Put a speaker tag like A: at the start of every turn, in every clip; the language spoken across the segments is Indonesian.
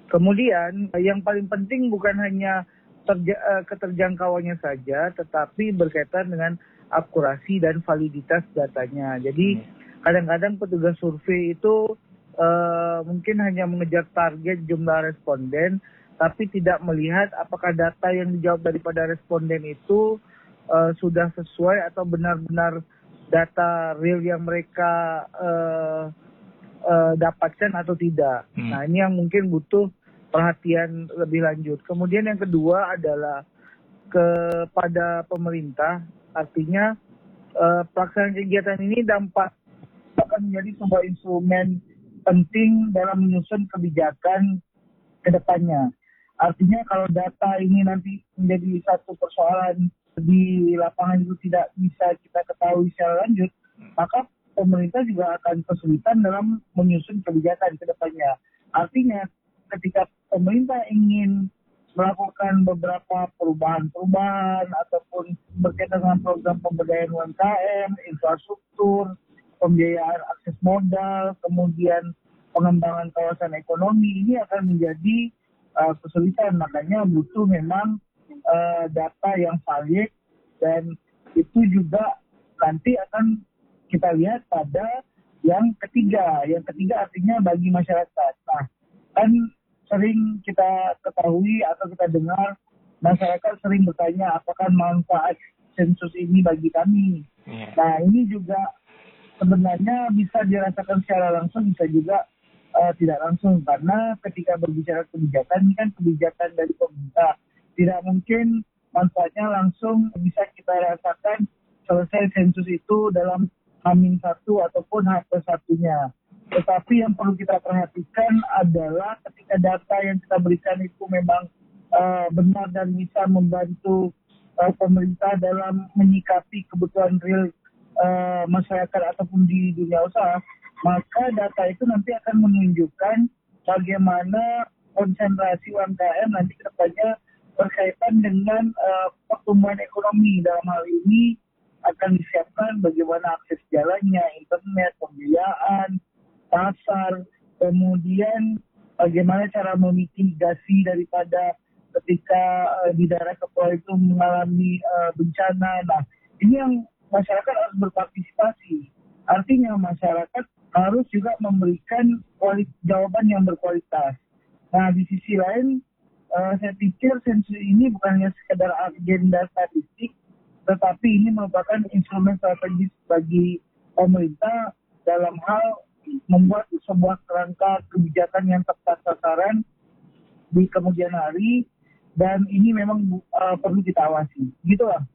A: Kemudian yang paling penting bukan hanya keterjangkauannya saja, tetapi berkaitan dengan akurasi dan validitas datanya. Jadi kadang-kadang petugas survei itu mungkin hanya mengejar target jumlah responden, tapi tidak melihat apakah data yang dijawab daripada responden itu sudah sesuai atau benar-benar data real yang mereka dapatkan atau tidak. Nah, ini yang mungkin butuh perhatian lebih lanjut. Kemudian yang kedua adalah kepada pemerintah, artinya pelaksanaan kegiatan ini dampak akan menjadi sebuah instrumen penting dalam menyusun kebijakan ke depannya. Artinya kalau data ini nanti menjadi satu persoalan di lapangan itu tidak bisa kita ketahui secara lanjut, maka pemerintah juga akan kesulitan dalam menyusun kebijakan ke depannya. Artinya ketika pemerintah ingin melakukan beberapa perubahan ataupun berkaitan dengan program pemberdayaan UMKM, infrastruktur, pembiayaan akses modal, kemudian pengembangan kawasan ekonomi, ini akan menjadi kesulitan. Makanya butuh memang data yang valid, dan itu juga nanti akan kita lihat pada yang ketiga. Yang ketiga artinya bagi masyarakat. Nah, kan sering kita ketahui atau kita dengar masyarakat sering bertanya apakah manfaat sensus ini bagi kami. Nah, ini juga sebenarnya bisa dirasakan secara langsung, bisa juga tidak langsung, karena ketika berbicara kebijakan ini kan kebijakan dari pemerintah, tidak mungkin manfaatnya langsung bisa kita rasakan selesai sensus itu dalam H-1 ataupun H+1-nya. Tetapi yang perlu kita perhatikan adalah ketika data yang kita berikan itu memang benar dan bisa membantu pemerintah dalam menyikapi kebutuhan real masyarakat ataupun di dunia usaha, maka data itu nanti akan menunjukkan bagaimana konsentrasi UMKM nanti ke depannya berkaitan dengan pertumbuhan ekonomi. Dalam hal ini akan disiapkan bagaimana akses jalannya, internet, pembiayaan, pasar, kemudian bagaimana cara memitigasi daripada ketika di daerah kepulauan itu mengalami bencana. Nah, ini yang masyarakat harus berpartisipasi. Artinya masyarakat harus juga memberikan jawaban yang berkualitas. Nah, di sisi lain, saya pikir sensus ini bukan hanya sekedar agenda statistik, tetapi ini merupakan instrumen strategis bagi pemerintah dalam hal membuat sebuah kerangka kebijakan yang tepat sasaran di kemudian hari, dan ini memang perlu kita awasi. Gitu lah.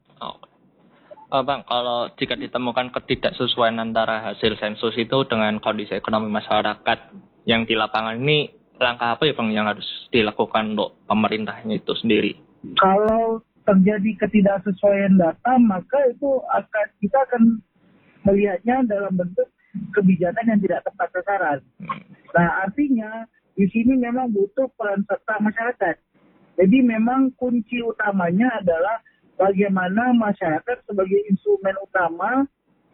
B: Bang, kalau jika ditemukan ketidaksesuaian antara hasil sensus itu dengan kondisi ekonomi masyarakat yang di lapangan ini, langkah apa ya Bang yang harus dilakukan untuk pemerintahnya itu sendiri?
A: Kalau terjadi ketidaksesuaian data, maka itu kita akan melihatnya dalam bentuk kebijakan yang tidak tepat sasaran. Nah, artinya di sini memang butuh peran serta masyarakat. Jadi memang kunci utamanya adalah bagaimana masyarakat sebagai instrumen utama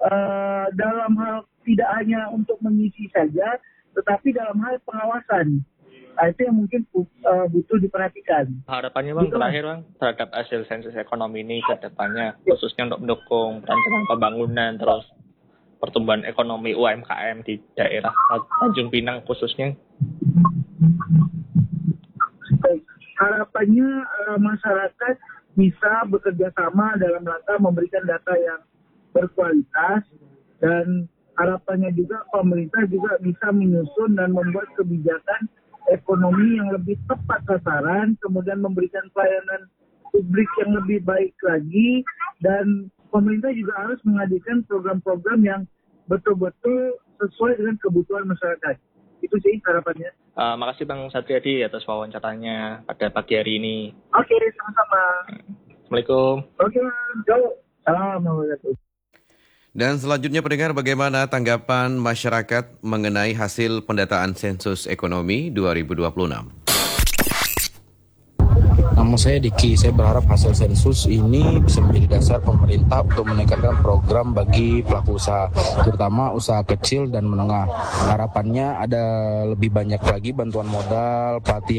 A: dalam hal tidak hanya untuk mengisi saja, tetapi dalam hal pengawasan. Nah, itu yang mungkin butuh diperhatikan.
B: Harapannya Bang, terakhir Bang, terhadap hasil sensus ekonomi ini ke depannya, khususnya untuk mendukung perencanaan pembangunan, terus pertumbuhan ekonomi UMKM di daerah Tanjung Pinang khususnya.
A: Harapannya masyarakat bisa bekerja sama dalam rangka memberikan data yang berkualitas, dan harapannya juga pemerintah juga bisa menyusun dan membuat kebijakan ekonomi yang lebih tepat sasaran, kemudian memberikan pelayanan publik yang lebih baik lagi, dan pemerintah juga harus menghadirkan program-program yang betul-betul sesuai dengan kebutuhan masyarakat. Itu sih harapannya.
B: Makasih Bang Satriadi atas wawancaranya pada pagi hari ini.
A: Oke, sama-sama.
B: Assalamualaikum.
A: Oke, Assalamualaikum.
C: Dan selanjutnya pendengar, bagaimana tanggapan masyarakat mengenai hasil pendataan sensus ekonomi 2026?
D: Nama saya Diki, saya berharap hasil sensus ini bisa menjadi dasar pemerintah untuk meningkatkan program bagi pelaku usaha, terutama usaha kecil dan menengah. Harapannya ada lebih banyak lagi bantuan modal, pelatihan,